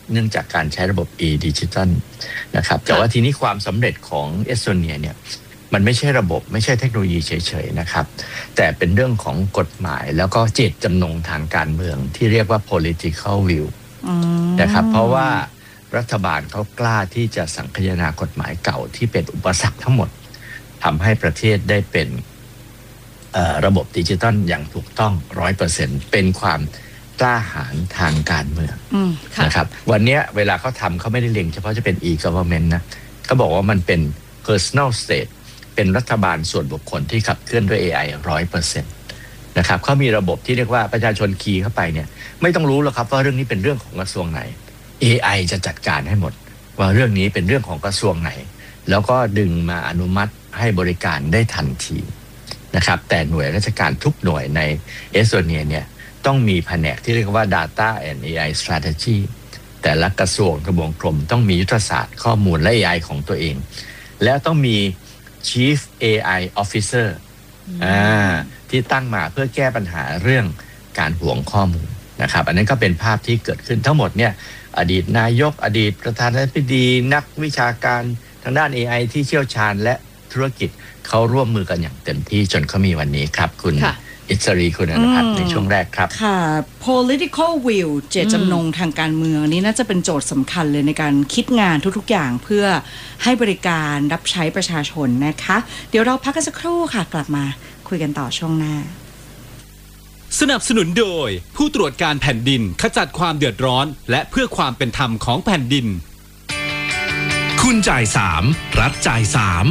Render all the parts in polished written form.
เนื่องจากการใช้ระบบ e-digital นะครับแต่ว่าทีนี้ความสำเร็จของเอสโตเนียเนี่ยมันไม่ใช่ระบบไม่ใช่เทคโนโลยีเฉยๆนะครับแต่เป็นเรื่องของกฎหมายแล้วก็เจตจำนงทางการเมืองที่เรียกว่า political will นะครับเพราะว่ารัฐบาลเขากล้าที่จะสังคายนากฎหมายเก่าที่เป็นอุปสรรคทั้งหมดทำให้ประเทศได้เป็นระบบดิจิทัลอย่างถูกต้อง 100% เป็นความกล้าหาญทางการเมืองนะครับวันนี้เวลาเขาทำเขาไม่ได้เล็งเฉพาะจะเป็น e-government นะเขาบอกว่ามันเป็น personal state เป็นรัฐบาลส่วนบุคคลที่ขับเคลื่อนด้วย AI 100% นะครับเขามีระบบที่เรียกว่าประชาชนคีย์เข้าไปเนี่ยไม่ต้องรู้หรอกครับว่าเรื่องนี้เป็นเรื่องของกระทรวงไหน AI จะจัดการให้หมดว่าเรื่องนี้เป็นเรื่องของกระทรวงไหนแล้วก็ดึงมาอนุมัติให้บริการได้ทันทีนะครับแต่หน่วยราชการทุกหน่วยในเอสโตเนียเนี่ยต้องมีแผนกที่เรียกว่า Data and AI Strategy แต่ละกระทรวงทบวงกรมต้องมียุทธศาสตร์ข้อมูลและ AI ของตัวเองแล้วต้องมี Chief AI Officer ที่ตั้งมาเพื่อแก้ปัญหาเรื่องการหวงข้อมูลนะครับอันนั้นก็เป็นภาพที่เกิดขึ้นทั้งหมดเนี่ยอดีตนายกอดีตประธานาธิบดีนักวิชาการทางด้าน AI ที่เชี่ยวชาญและธุรกิจเขาร่วมมือกันอย่างเต็มที่จนเขามีวันนี้ครับคุณอิสรีคุณอนุพัฒน์ในช่วงแรกครับค่ะ political will เจตจำนงทางการเมืองนี้น่าจะเป็นโจทย์สำคัญเลยในการคิดงานทุกๆอย่างเพื่อให้บริการรับใช้ประชาชนนะคะเดี๋ยวเราพักกันสักครู่ค่ะกลับมาคุยกันต่อช่วงหน้าสนับสนุนโดยผู้ตรวจการแผ่นดินขจัดความเดือดร้อนและเพื่อความเป็นธรรมของแผ่นดินคุณจ่าย3รัฐจ่าย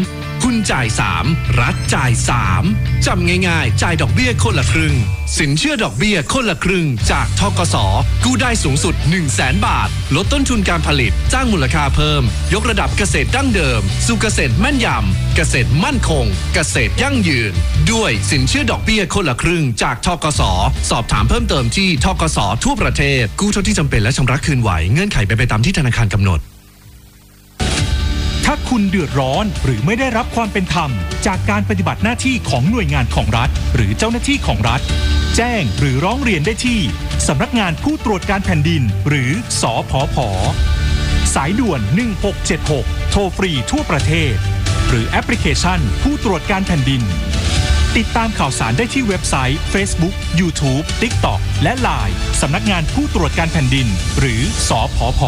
3คุณจ่าย3รัฐจ่าย3จำง่ายๆจ่ายดอกเบี้ยคนละครึ่งสินเชื่อดอกเบี้ยคนละครึ่งจากธกส.กู้ได้สูงสุด 100,000 บาทลดต้นทุนการผลิตสร้างมูลค่าเพิ่มยกระดับเกษตรดั้งเดิมสู่เกษตรแม่นยำเกษตรมั่นคงเกษตรยั่งยืนด้วยสินเชื่อดอกเบี้ยคนละครึ่งจากธกส.สอบถามเพิ่มเติมที่ธกส.ทั่วประเทศกู้เท่าที่จำเป็นและชำระคืนไหวเงื่อนไขเป็นไปตามที่ธนาคารกำหนดถ้าคุณเดือดร้อนหรือไม่ได้รับความเป็นธรรมจากการปฏิบัติหน้าที่ของหน่วยงานของรัฐหรือเจ้าหน้าที่ของรัฐแจ้งหรือร้องเรียนได้ที่สำนักงานผู้ตรวจการแผ่นดินหรือสผผ.สายด่วน1676โทรฟรีทั่วประเทศหรือแอปพลิเคชันผู้ตรวจการแผ่นดินติดตามข่าวสารได้ที่เว็บไซต์ Facebook YouTube TikTok และ LINE สำนักงานผู้ตรวจการแผ่นดินหรือสผผ.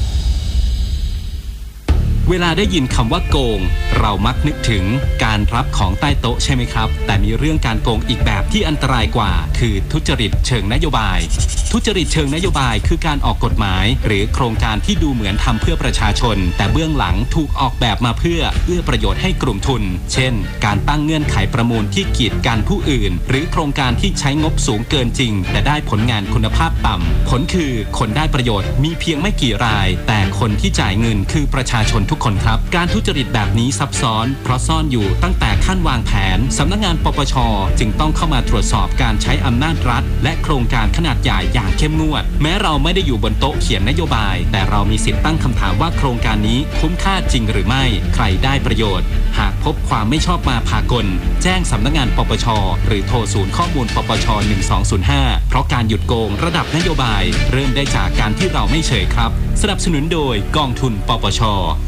เวลาได้ยินคำว่าโกงเรามักนึกถึงการรับของใต้โต๊ะใช่ไหมครับแต่มีเรื่องการโกงอีกแบบที่อันตรายกว่าคือทุจริตเชิงนโยบายทุจริตเชิงนโยบายคือการออกกฎหมายหรือโครงการที่ดูเหมือนทำเพื่อประชาชนแต่เบื้องหลังถูกออกแบบมาเพื่อเอื้อประโยชน์ให้กลุ่มทุนเช่นการตั้งเงื่อนไขประมูลที่กีดกันผู้อื่นหรือโครงการที่ใช้งบสูงเกินจริงแต่ได้ผลงานคุณภาพต่ำผลคือคนได้ประโยชน์มีเพียงไม่กี่รายแต่คนที่จ่ายเงินคือประชาชนทุกคนครับการทุจริตแบบนี้ซับซ้อนเพราะซ่อนอยู่ตั้งแต่ขั้นวางแผนสำนักงานปปช.จึงต้องเข้ามาตรวจสอบการใช้อำนาจรัฐและโครงการขนาดใหญ่อย่างเข้มงวดแม้เราไม่ได้อยู่บนโต๊ะเขียนนโยบายแต่เรามีสิทธิ์ตั้งคำถามว่าโครงการนี้คุ้มค่าจริงหรือไม่ใครได้ประโยชน์หากพบความไม่ชอบมาพากลแจ้งสำนักงานปปช.หรือโทรศูนย์ข้อมูลปปช. 1205เพราะการหยุดโกงระดับนโยบายเริ่มได้จากการที่เราไม่เฉยครับสนับสนุนโดยกองทุนปปช.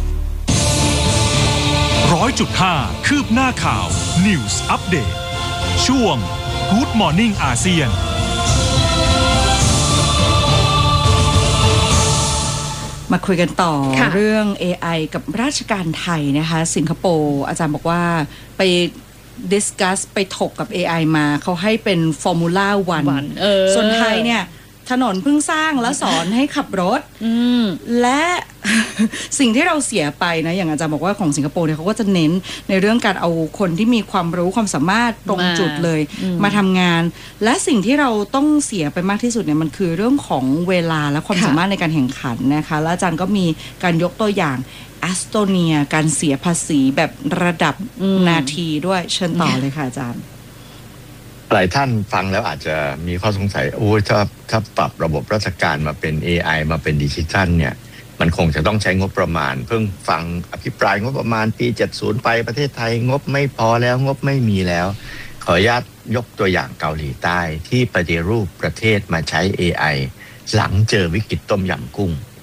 100.5 คืบหน้าข่าว News Update ช่วง Good Morning อาเซียนมาคุยกันต่อเรื่อง AI กับราชการไทยนะคะสิงคโปร์อาจารย์บอกว่าไปดิสคัสไปถกกับ AI มาเขาให้เป็นฟอร์มูล่าวันส่วนไทยเนี่ยถนนเพิ่งสร้างแล้วสอนให้ขับรถและสิ่งที่เราเสียไปนะอย่างอาจารย์บอกว่าของสิงคโปร์เนี่ยเขาก็จะเน้นในเรื่องการเอาคนที่มีความรู้ความสามารถตรงจุดเลยมาทำงานและสิ่งที่เราต้องเสียไปมากที่สุดเนี่ยมันคือเรื่องของเวลาและความสามารถในการแข่งขันนะคะแล้วอาจารย์ก็มีการยกตัวอย่างเอสโตเนียการเสียภาษีแบบระดับนาทีด้วยเชิญต่อเลยค่ะอาจารย์หลายท่านฟังแล้วอาจจะมีข้อสงสัยโอ้ยถ้าปรับระบบราชการมาเป็น AI มาเป็นดิจิทัลเนี่ยมันคงจะต้องใช้งบประมาณเพิ่งฟังอภิปรายงบประมาณปี70ไปประเทศไทยงบไม่พอแล้วงบไม่มีแล้วขออนุญาตยกตัวอย่างเกาหลีใต้ที่ปฏิรูปประเทศมาใช้ AI หลังเจอวิกฤตต้มยำกุ้ง